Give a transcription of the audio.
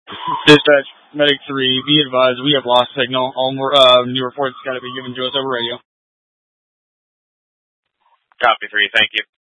Dispatch, Medic 3, be advised, we have lost signal. All more, new reports got to be given to us over radio. Copy 3, thank you.